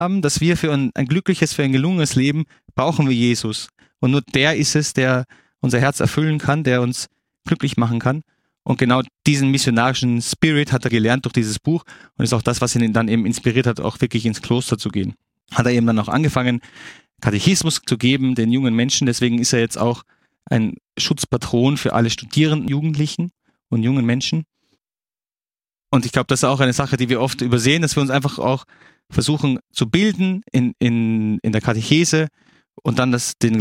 haben, dass wir für ein glückliches, für ein gelungenes Leben brauchen wir Jesus. Und nur der ist es, der unser Herz erfüllen kann, der uns glücklich machen kann. Und genau diesen missionarischen Spirit hat er gelernt durch dieses Buch und ist auch das, was ihn dann eben inspiriert hat, auch wirklich ins Kloster zu gehen. Hat er eben dann auch angefangen, Katechismus zu geben den jungen Menschen. Deswegen ist er jetzt auch ein Schutzpatron für alle Studierenden, Jugendlichen und jungen Menschen. Und ich glaube, das ist auch eine Sache, die wir oft übersehen, dass wir uns einfach auch versuchen zu bilden in der Katechese und dann den